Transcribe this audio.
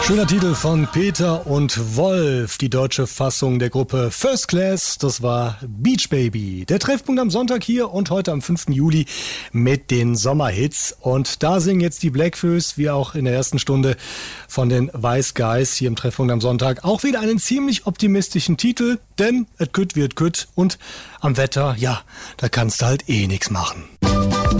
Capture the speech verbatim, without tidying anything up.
Schöner Titel von Peter und Wolf, die deutsche Fassung der Gruppe First Class, das war Beach Baby. Der Treffpunkt am Sonntag hier und heute am fünften Juli mit den Sommerhits. Und da singen jetzt die Bläckfüß, wie auch in der ersten Stunde von den Wise Guys hier im Treffpunkt am Sonntag, auch wieder einen ziemlich optimistischen Titel, denn et kütt wird kütt und am Wetter, ja, da kannst du halt eh nichts machen.